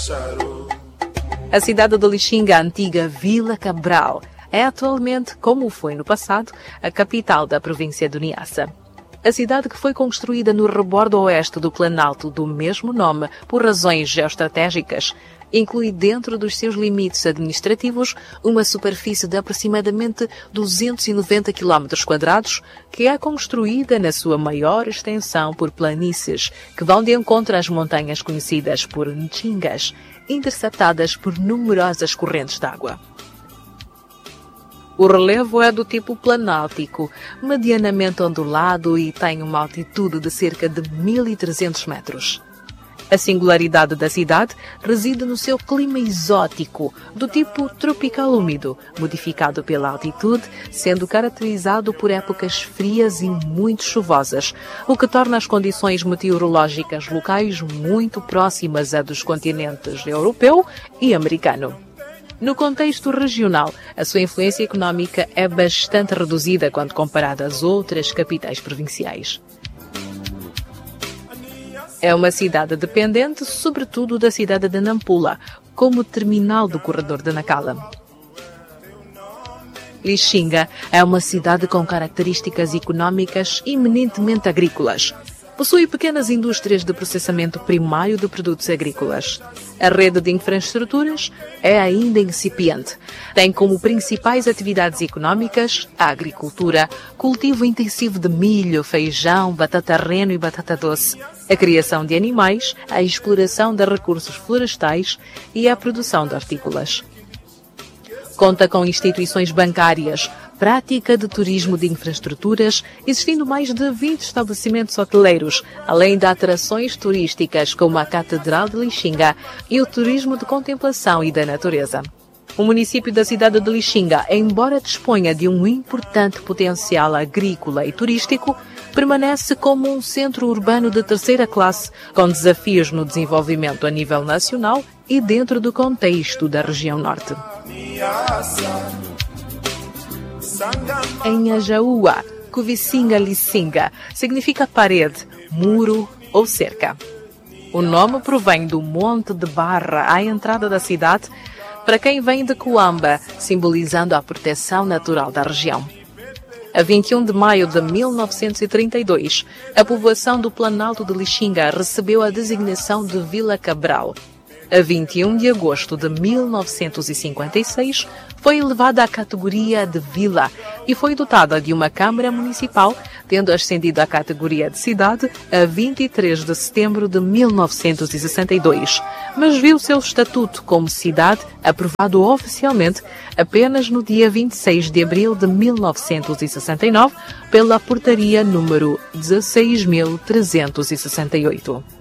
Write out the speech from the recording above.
A cidade de Lixinga, a antiga Vila Cabral, é atualmente, como foi no passado, a capital da província de Niassa. A cidade, que foi construída no rebordo oeste do Planalto do mesmo nome por razões geoestratégicas, inclui dentro dos seus limites administrativos uma superfície de aproximadamente 290 km², que é construída na sua maior extensão por planícies, que vão de encontro às montanhas conhecidas por Nchingas, interceptadas por numerosas correntes de água. O relevo é do tipo planáltico, medianamente ondulado e tem uma altitude de cerca de 1.300 metros. A singularidade da cidade reside no seu clima exótico, do tipo tropical úmido, modificado pela altitude, sendo caracterizado por épocas frias e muito chuvosas, o que torna as condições meteorológicas locais muito próximas a dos continentes europeu e americano. No contexto regional, a sua influência económica é bastante reduzida quando comparada às outras capitais provinciais. É uma cidade dependente, sobretudo, da cidade de Nampula, como terminal do corredor de Nacala. Lixinga é uma cidade com características económicas eminentemente agrícolas. Possui pequenas indústrias de processamento primário de produtos agrícolas. A rede de infraestruturas é ainda incipiente. Tem como principais atividades económicas a agricultura, cultivo intensivo de milho, feijão, batata reno e batata doce, a criação de animais, a exploração de recursos florestais e a produção de hortícolas. Conta com instituições bancárias, prática de turismo de infraestruturas, existindo mais de 20 estabelecimentos hoteleiros, além de atrações turísticas como a Catedral de Lixinga e o turismo de contemplação e da natureza. O município da cidade de Lixinga, embora disponha de um importante potencial agrícola e turístico, permanece como um centro urbano de terceira classe, com desafios no desenvolvimento a nível nacional e dentro do contexto da região norte. Em Ajaúa, Kuvisinga Lisinga significa parede, muro ou cerca. O nome provém do Monte de Barra à entrada da cidade, para quem vem de Coamba, simbolizando a proteção natural da região. A 21 de maio de 1932, a povoação do Planalto de Lixinga recebeu a designação de Vila Cabral. A 21 de agosto de 1956, foi elevada à categoria de vila e foi dotada de uma Câmara Municipal, tendo ascendido à categoria de cidade a 23 de setembro de 1962, mas viu seu estatuto como cidade aprovado oficialmente apenas no dia 26 de abril de 1969 pela Portaria número 16.368.